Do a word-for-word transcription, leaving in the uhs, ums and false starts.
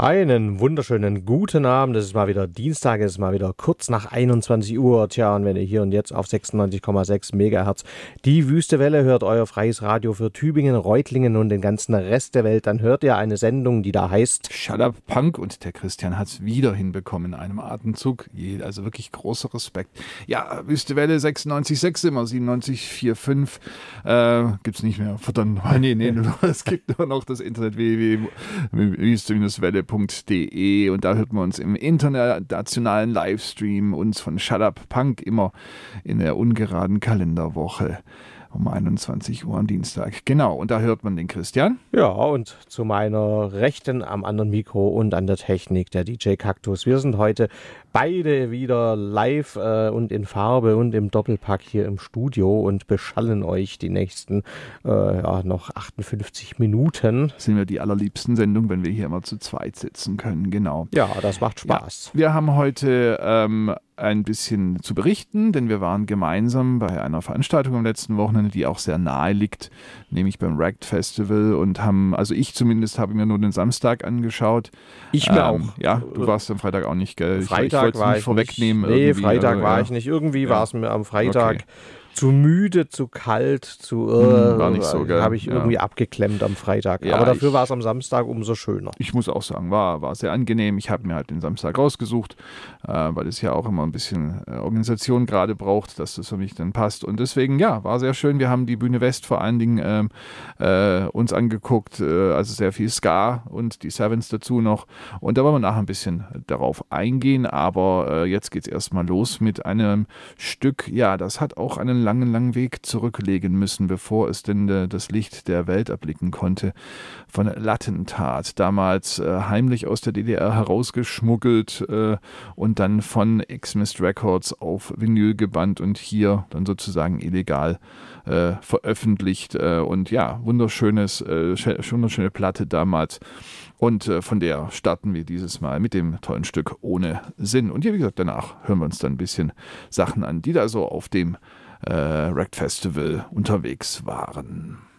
Einen wunderschönen guten Abend. Es ist mal wieder Dienstag, es ist mal wieder kurz nach einundzwanzig Uhr. Tja, und wenn ihr hier und jetzt auf sechsundneunzig Komma sechs Megahertz die Wüste Welle hört, euer freies Radio für Tübingen, Reutlingen und den ganzen Rest der Welt, dann hört ihr eine Sendung, die da heißt Shut Up Punk, und der Christian hat es wieder hinbekommen in einem Atemzug. Also wirklich großer Respekt. Ja, Wüste Welle sechsundneunzig Komma sechs immer, siebenundneunzig Komma vierundvierzig. Äh, gibt's nicht mehr. Verdammt, nee, nee, es gibt nur noch das Internet w w w punkt wüste welle punkt de und da hört man uns im internationalen Livestream uns von Shut Up Punk immer in der ungeraden Kalenderwoche um einundzwanzig Uhr am Dienstag. Genau, und da hört man den Christian. Ja, und zu meiner Rechten am anderen Mikro und an der Technik der D J Kaktus. Wir sind heute beide wieder live äh, und in Farbe und im Doppelpack hier im Studio und beschallen euch die nächsten äh, ja, noch achtundfünfzig Minuten. Das sind wir die allerliebsten Sendungen, wenn wir hier immer zu zweit sitzen können, genau. Ja, das macht Spaß. Ja, wir haben heute ähm, ein bisschen zu berichten, denn wir waren gemeinsam bei einer Veranstaltung am letzten Wochenende, die auch sehr nahe liegt, nämlich beim Wrecked Festival, und haben, also ich zumindest habe mir nur den Samstag angeschaut. Ich mir ähm, auch. Ja, du warst am Freitag auch nicht, gell? Freitag ich ich wollte es nicht vorwegnehmen. Nee, irgendwie, Freitag aber, war ja. ich nicht. Irgendwie Ja. war es mir am Freitag Okay. zu müde, zu kalt, zu Hm, war nicht so, gell? habe ich Ja. irgendwie abgeklemmt am Freitag. Ja, Aber dafür ich- war es am Samstag umso schöner. Ich muss auch sagen, war, war sehr angenehm. Ich habe mir halt den Samstag rausgesucht, äh, weil es ja auch immer ein bisschen äh, Organisation gerade braucht, dass das für mich dann passt. Und deswegen, ja, war sehr schön. Wir haben die Bühne West vor allen Dingen ähm, äh, uns angeguckt, äh, also sehr viel Ska und die Sevens dazu noch. Und da wollen wir nachher ein bisschen darauf eingehen. Aber äh, jetzt geht es erstmal los mit einem Stück, ja, das hat auch einen langen, langen Weg zurücklegen müssen, bevor es denn äh, das Licht der Welt erblicken konnte. Von Lattentat, damals äh, heimlich aus der D D R herausgeschmuggelt äh, und dann von Xmist Records auf Vinyl gebannt und hier dann sozusagen illegal äh, veröffentlicht. Äh, und ja, wunderschönes, äh, sch- wunderschöne Platte damals. Und äh, von der starten wir dieses Mal mit dem tollen Stück Ohne Sinn. Und hier, wie gesagt, danach hören wir uns dann ein bisschen Sachen an, die da so auf dem äh, Wrecked Festival unterwegs waren.